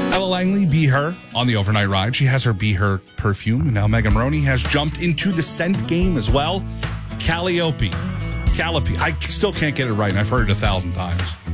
Ella Langley, Be Her, on the overnight ride. She has her Be Her perfume. Now Megan Moroney has jumped into the scent game as well. Calliope. I still can't get it right, and I've heard it 1,000 times.